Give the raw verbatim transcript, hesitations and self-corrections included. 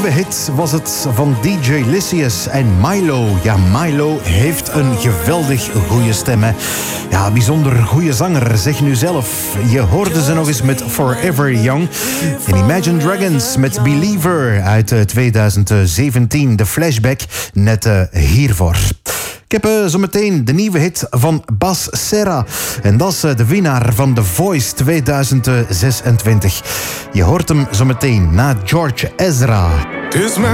nieuwe hit was het van D J Lysius en Milo. Ja, Milo heeft een geweldig goede stem, hè. Ja, bijzonder goede zanger, zeg nu zelf. Je hoorde ze nog eens met Forever Young. En Imagine Dragons met Believer uit twintig zeventien. De flashback net uh, hiervoor. Ik heb uh, zometeen de nieuwe hit van Bas Serra. En dat is uh, de winnaar van The Voice tweeduizend zesentwintig. Je hoort hem zometeen na George Ezra.